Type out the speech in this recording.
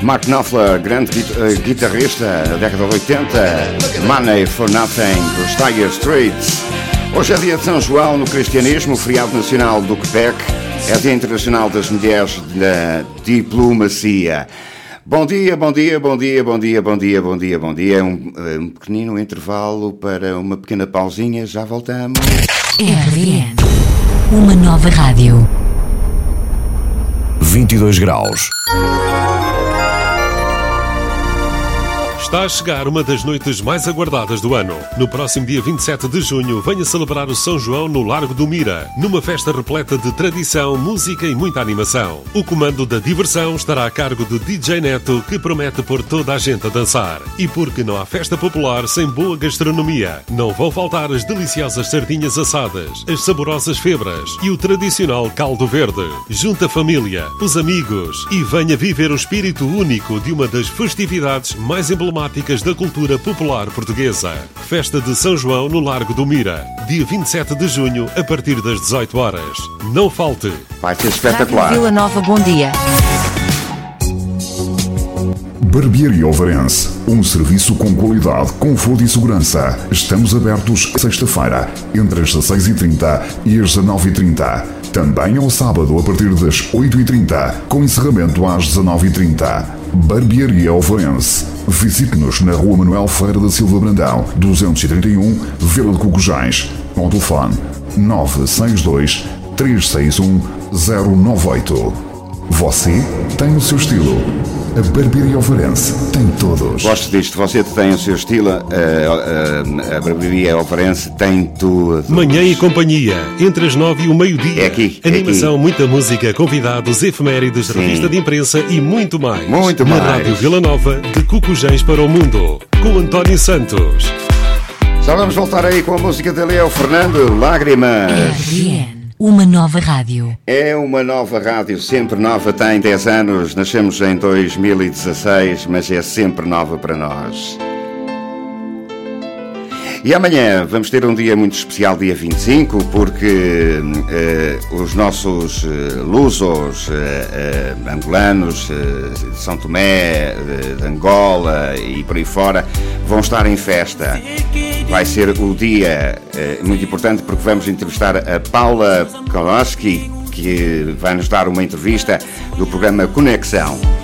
Mark Knopfler, grande guitarrista da década de 80, Money for Nothing, dos Dire Straits. Hoje é dia de São João no cristianismo, feriado nacional do Quebec, é dia internacional das mulheres da diplomacia. Bom dia, bom dia, bom dia, bom dia, bom dia, bom dia, bom dia. Um pequenino intervalo para uma pequena pausinha, já voltamos. RN, uma nova rádio. 22 graus. Está a chegar uma das noites mais aguardadas do ano. No próximo dia 27 de junho, venha celebrar o São João no Largo do Mira, numa festa repleta de tradição, música e muita animação. O comando da diversão estará a cargo do DJ Neto, que promete pôr toda a gente a dançar. E porque não há festa popular sem boa gastronomia, não vão faltar as deliciosas sardinhas assadas, as saborosas febras e o tradicional caldo verde. Junte a família, os amigos e venha viver o espírito único de uma das festividades mais emblemáticas da cultura popular portuguesa. Festa de São João no Largo do Mira, dia 27 de junho, a partir das 18 horas. Não falte! Vai ser espetacular. Rádio Vila Nova, bom dia. Barbearia Alvarense, um serviço com qualidade, conforto e segurança. Estamos abertos sexta-feira, entre as 16h30 e as 19h30. Também ao sábado, a partir das 8h30, com encerramento às 19h30. Barbearia Alvarense. Visite-nos na Rua Manuel Ferreira da Silva Brandão, 231, Vila de Cocujães. Com telefone 962 361 098. Você tem o seu estilo. A Barbearia Alvarense tem todos. Gosto disto, você tem o seu estilo, a Barbearia Alvarense tem tudo. Manhã e companhia, entre as 9 e o meio-dia. É aqui. Animação, muita música, convidados, efemérides, revista de imprensa e muito mais. Muito Na mais. Rádio Vila Nova, de Cocujães para o Mundo, com António Santos. Já vamos voltar aí com a música de Léo Fernando, Lágrimas. RN, uma nova rádio. É uma nova rádio, sempre nova, tem 10 anos, nascemos em 2016, mas é sempre nova para nós. E amanhã vamos ter um dia muito especial, dia 25, porque os nossos lusos, angolanos, de São Tomé, de Angola e por aí fora, vão estar em festa. Vai ser o dia muito importante porque vamos entrevistar a Paula Kowalski, que vai nos dar uma entrevista do programa Conexão.